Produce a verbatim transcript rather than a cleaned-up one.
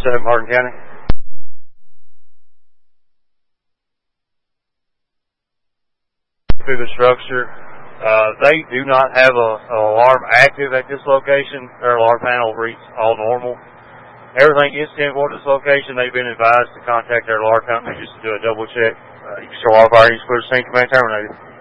seven, Hardin County. Through the structure, uh, they do not have a, an alarm active at this location. Their alarm panel reads all normal. Everything is ten volt at this location. They've been advised to contact their alarm company just to do a double check. Uh, you can show off our East Clear Sync Command terminated.